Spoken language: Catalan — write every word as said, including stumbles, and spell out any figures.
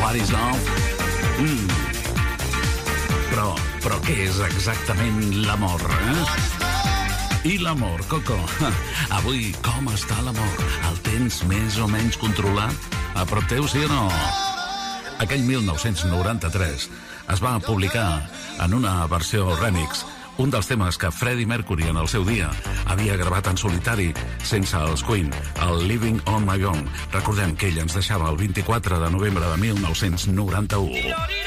What is love? Mm. Però, però què és exactament l'amor, eh? I l'amor, Coco? Avui, com està l'amor? El tens més o menys controlat? A prop teu, sí o no? Aquell mil nou-cents noranta-tres es va publicar en una versió remix un dels temes que Freddie Mercury en el seu dia havia gravat en solitari sense els Queen, el Living on My Own. Recordem que ell ens deixava el vint-i-quatre de novembre de mil nou-cents noranta-u.